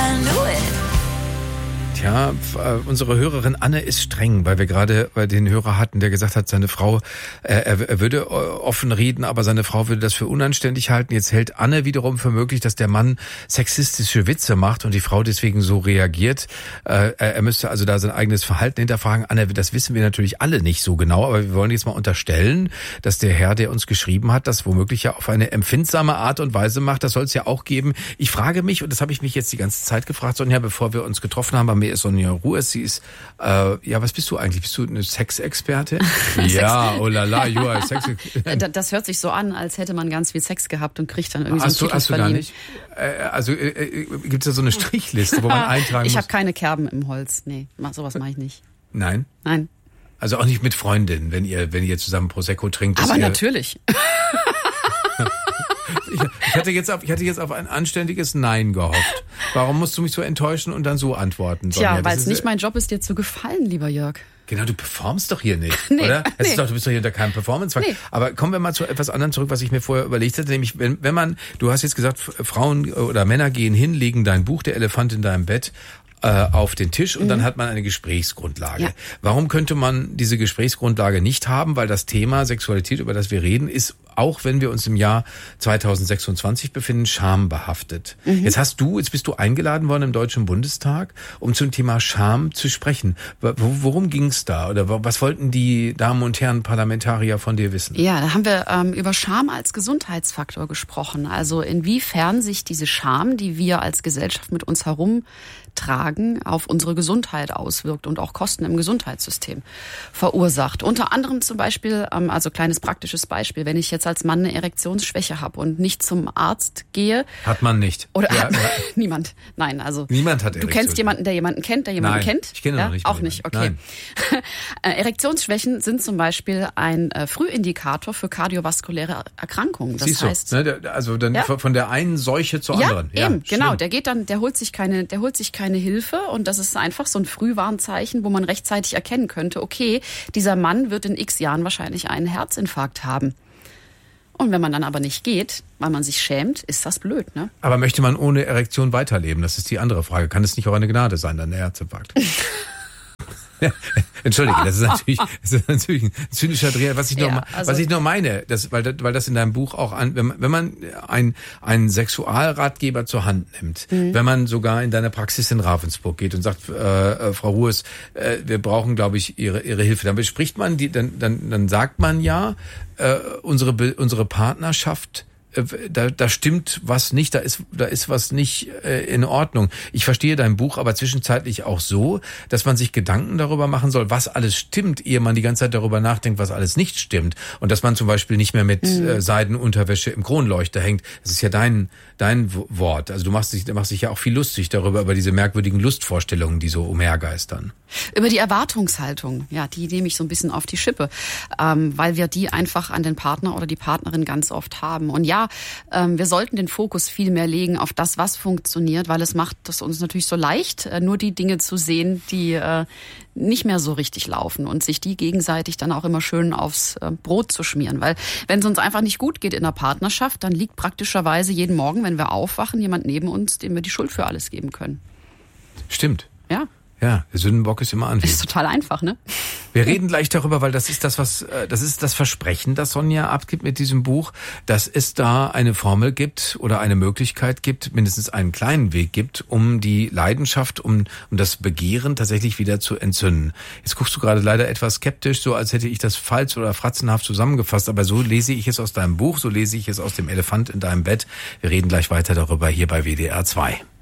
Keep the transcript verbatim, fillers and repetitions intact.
I knew it. Tja, unsere Hörerin Anne ist streng, weil wir gerade den Hörer hatten, der gesagt hat, seine Frau, er, er würde offen reden, aber seine Frau würde das für unanständig halten. Jetzt hält Anne wiederum für möglich, dass der Mann sexistische Witze macht und die Frau deswegen so reagiert. Er müsste also da sein eigenes Verhalten hinterfragen. Anne, das wissen wir natürlich alle nicht so genau, aber wir wollen jetzt mal unterstellen, dass der Herr, der uns geschrieben hat, das womöglich ja auf eine empfindsame Art und Weise macht. Das soll es ja auch geben. Ich frage mich, und das habe ich mich jetzt die ganze Zeit gefragt, Sonja, bevor wir uns getroffen haben, ist Sonja Ruhes, sie ist, äh, ja, was bist du eigentlich? Bist du eine Sexexpertin? Ja, oh la la, you are a sex. Das hört sich so an, als hätte man ganz viel Sex gehabt und kriegt dann irgendwie hast so einen du, Titel hast du gar nicht? Äh, also äh, gibt es da so eine Strichliste, wo man eintragen ich muss? Ich habe keine Kerben im Holz, nee, sowas mache ich nicht. Nein? Nein. Also auch nicht mit Freundinnen, wenn ihr, wenn ihr zusammen Prosecco trinkt. Aber ihr natürlich. Ich, ich hatte jetzt auf, ich hatte jetzt auf ein anständiges Nein gehofft. Warum musst du mich so enttäuschen und dann so antworten, Sonja? Tja, weil es nicht mein Job ist, dir zu gefallen, lieber Jörg. Genau, du performst doch hier nicht, nee, oder? Es nee. ist doch, du bist doch hier unter keinem Performance-Zwang. Nee. Aber kommen wir mal zu etwas anderem zurück, was ich mir vorher überlegt hatte. Nämlich, wenn, wenn man, du hast jetzt gesagt, Frauen oder Männer gehen hin, legen dein Buch, Der Elefant in deinem Bett, auf den Tisch und mhm. dann hat man eine Gesprächsgrundlage. Ja. Warum könnte man diese Gesprächsgrundlage nicht haben? Weil das Thema Sexualität, über das wir reden, ist, auch wenn wir uns im Jahr zweitausendsechsundzwanzig befinden, schambehaftet. Mhm. Jetzt hast du, jetzt bist du eingeladen worden im Deutschen Bundestag, um zum Thema Scham zu sprechen. Worum ging es da? Oder was wollten die Damen und Herren Parlamentarier von dir wissen? Ja, da haben wir ähm, über Scham als Gesundheitsfaktor gesprochen. Also inwiefern sich diese Scham, die wir als Gesellschaft mit uns herum tragen, auf unsere Gesundheit auswirkt und auch Kosten im Gesundheitssystem verursacht. Unter anderem zum Beispiel, also kleines praktisches Beispiel, wenn ich jetzt als Mann eine Erektionsschwäche habe und nicht zum Arzt gehe. Hat man nicht. Oder ja, hat ja. niemand. Nein, also. Niemand hat Du kennst jemanden, der jemanden kennt, der jemanden Nein, kennt? Ich kenne ja? noch nicht. Auch nicht, okay. Erektionsschwächen sind zum Beispiel ein Frühindikator für kardiovaskuläre Erkrankungen. Das Siehst heißt, du, ne, also dann ja? von der einen Seuche zur ja, anderen. Ja, eben, genau. Der geht dann, der holt sich keine, der holt sich keine Hilfe und das ist einfach so ein Frühwarnzeichen, wo man rechtzeitig erkennen könnte, okay, dieser Mann wird in x Jahren wahrscheinlich einen Herzinfarkt haben. Und wenn man dann aber nicht geht, weil man sich schämt, ist das blöd, ne? Aber möchte man ohne Erektion weiterleben? Das ist die andere Frage. Kann es nicht auch eine Gnade sein, dann der Herzinfarkt? Ja, entschuldige, das ist natürlich, das ist natürlich ein zynischer Dreher. Was ich noch, ja, also was ich noch meine, das, weil, das, weil das in deinem Buch auch an, wenn man, wenn man ein, einen Sexualratgeber zur Hand nimmt, mhm. wenn man sogar in deine Praxis in Ravensburg geht und sagt, äh, Frau Ruhes, äh, wir brauchen, glaube ich, Ihre, Ihre Hilfe, dann bespricht man die, dann, dann, dann sagt man ja, äh, unsere, unsere Partnerschaft, Da, da stimmt was nicht, da ist, da ist was nicht äh, in Ordnung. Ich verstehe dein Buch aber zwischenzeitlich auch so, dass man sich Gedanken darüber machen soll, was alles stimmt, ehe man die ganze Zeit darüber nachdenkt, was alles nicht stimmt. Und dass man zum Beispiel nicht mehr mit mhm. äh, Seidenunterwäsche im Kronleuchter hängt. Das ist ja dein dein Wort. Also du machst dich, du machst dich ja auch viel lustig darüber, über diese merkwürdigen Lustvorstellungen, die so umhergeistern. Über die Erwartungshaltung, ja, die nehme ich so ein bisschen auf die Schippe, ähm, weil wir die einfach an den Partner oder die Partnerin ganz oft haben. Und ja, ähm, wir sollten den Fokus viel mehr legen auf das, was funktioniert, weil es macht es uns natürlich so leicht, äh, nur die Dinge zu sehen, die äh, nicht mehr so richtig laufen und sich die gegenseitig dann auch immer schön aufs äh, Brot zu schmieren. Weil wenn es uns einfach nicht gut geht in der Partnerschaft, dann liegt praktischerweise jeden Morgen, wenn wir aufwachen, jemand neben uns, dem wir die Schuld für alles geben können. Stimmt. Ja. Ja, der Sündenbock ist immer anwesend. Ist total einfach, ne? Wir reden gleich darüber, weil das ist das, was, das ist das Versprechen, das Sonja abgibt mit diesem Buch, dass es da eine Formel gibt oder eine Möglichkeit gibt, mindestens einen kleinen Weg gibt, um die Leidenschaft, um, um das Begehren tatsächlich wieder zu entzünden. Jetzt guckst du gerade leider etwas skeptisch, so als hätte ich das falsch oder fratzenhaft zusammengefasst, aber so lese ich es aus deinem Buch, so lese ich es aus dem Elefant in deinem Bett. Wir reden gleich weiter darüber hier bei W D R zwei.